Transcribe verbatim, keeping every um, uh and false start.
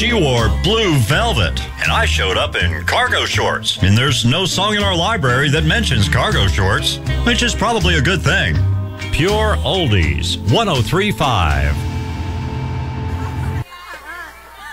She wore blue velvet, and I showed up in cargo shorts. And there's no song in our library that mentions cargo shorts, which is probably a good thing. Pure Oldies, one oh three point five.